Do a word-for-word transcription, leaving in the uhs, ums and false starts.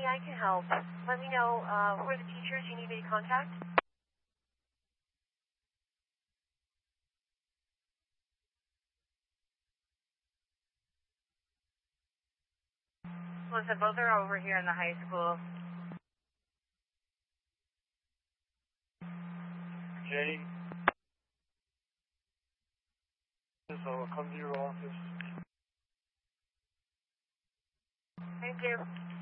I can help. Let me know uh, who are the teachers you need me to contact. Listen, both are over here in the high school. Jay, so I'll come to your office. Thank you.